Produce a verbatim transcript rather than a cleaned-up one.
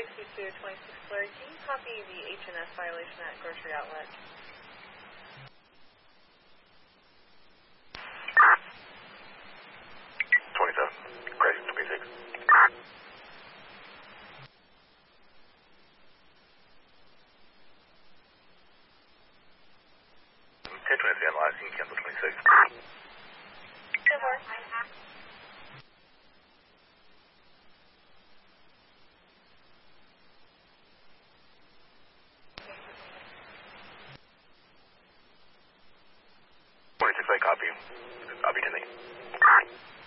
sixty-two twenty-six Larry, can you copy the H and S violation at Grocery Outlet? twenty-seven, Craig, twenty-six. ten twenty-three analyzing, cancel twenty-six. ten four. twenty-six, I copy. I'll be ten eight.